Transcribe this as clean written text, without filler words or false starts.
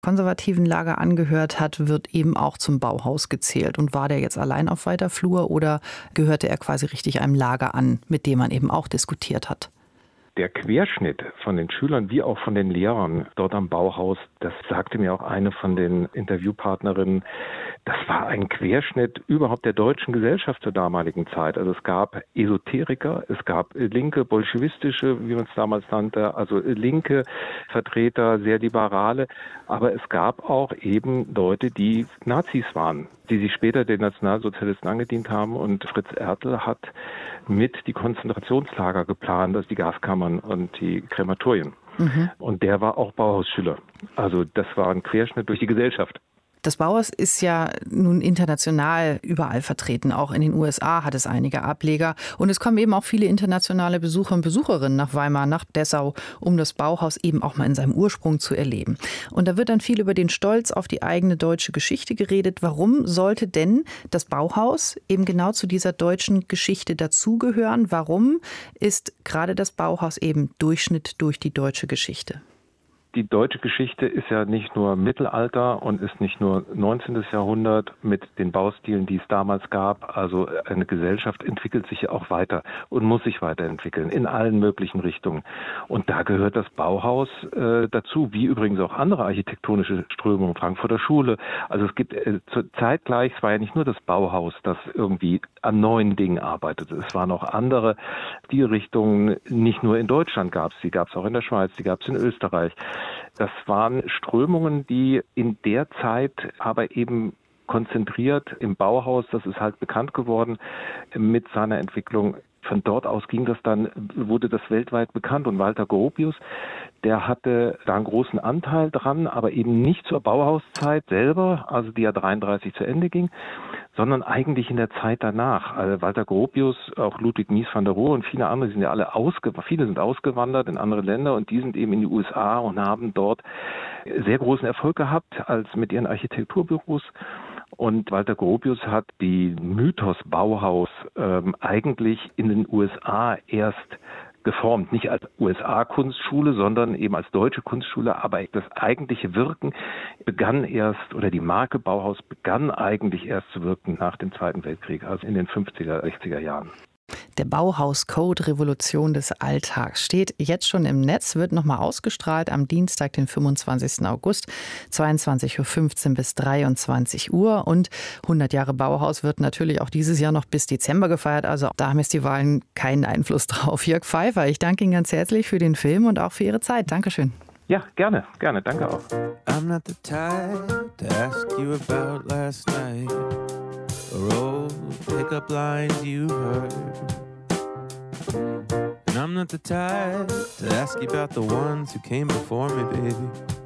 konservativen Lager angehört hat, wird eben auch zum Bauhaus gezählt. Und war der jetzt allein auf weiter Flur oder gehörte er quasi richtig einem Lager an, mit dem man eben auch diskutiert hat? Der Querschnitt von den Schülern wie auch von den Lehrern dort am Bauhaus, das sagte mir auch eine von den Interviewpartnerinnen, das war ein Querschnitt überhaupt der deutschen Gesellschaft zur damaligen Zeit. Also es gab Esoteriker, es gab linke, bolschewistische, wie man es damals nannte, also linke Vertreter, sehr liberale, aber es gab auch eben Leute, die Nazis waren, die sich später den Nationalsozialisten angedient haben, und Fritz Ertl hat mit die Konzentrationslager geplant, also die Gaskammern und die Krematorien. Und der war auch Bauhausschüler. Also das war ein Querschnitt durch die Gesellschaft. Das Bauhaus ist ja nun international überall vertreten. Auch in den USA hat es einige Ableger. Und es kommen eben auch viele internationale Besucher und Besucherinnen nach Weimar, nach Dessau, um das Bauhaus eben auch mal in seinem Ursprung zu erleben. Und da wird dann viel über den Stolz auf die eigene deutsche Geschichte geredet. Warum sollte denn das Bauhaus eben genau zu dieser deutschen Geschichte dazugehören? Warum ist gerade das Bauhaus eben Durchschnitt durch die deutsche Geschichte? Die deutsche Geschichte ist ja nicht nur Mittelalter und ist nicht nur 19. Jahrhundert mit den Baustilen, die es damals gab. Also eine Gesellschaft entwickelt sich ja auch weiter und muss sich weiterentwickeln in allen möglichen Richtungen. Und da gehört das Bauhaus dazu, wie übrigens auch andere architektonische Strömungen, Frankfurter Schule. Also es gibt zeitgleich, es war ja nicht nur das Bauhaus, das irgendwie an neuen Dingen arbeitete. Es waren auch andere Stilrichtungen, nicht nur in Deutschland gab es, die gab es auch in der Schweiz, die gab es in Österreich. Das waren Strömungen, die in der Zeit aber eben konzentriert im Bauhaus, das ist halt bekannt geworden mit seiner Entwicklung. Von dort aus wurde das weltweit bekannt, und Walter Gropius, der hatte da einen großen Anteil dran, aber eben nicht zur Bauhauszeit selber, also die ja 1933 zu Ende ging, sondern eigentlich in der Zeit danach. Also Walter Gropius, auch Ludwig Mies van der Rohe und viele andere sind ja viele sind ausgewandert in andere Länder, und die sind eben in die USA und haben dort sehr großen Erfolg gehabt mit ihren Architekturbüros. Und Walter Gropius hat den Mythos Bauhaus eigentlich in den USA erst geformt, nicht als USA-Kunstschule, sondern eben als deutsche Kunstschule. Aber das eigentliche Wirken begann erst, oder die Marke Bauhaus begann eigentlich erst zu wirken nach dem Zweiten Weltkrieg, also in den 50er, 60er Jahren. Der Bauhaus-Code Revolution des Alltags steht jetzt schon im Netz, wird nochmal ausgestrahlt am Dienstag, den 25. August, 22.15 Uhr bis 23 Uhr. Und 100 Jahre Bauhaus wird natürlich auch dieses Jahr noch bis Dezember gefeiert. Also da haben jetzt die Wahlen keinen Einfluss drauf. Jörg Pfeiffer, ich danke Ihnen ganz herzlich für den Film und auch für Ihre Zeit. Dankeschön. Ja, gerne, danke auch. I'm not the type to ask you about last night or old pickup lines you heard. And I'm not the type to ask you about the ones who came before me, baby.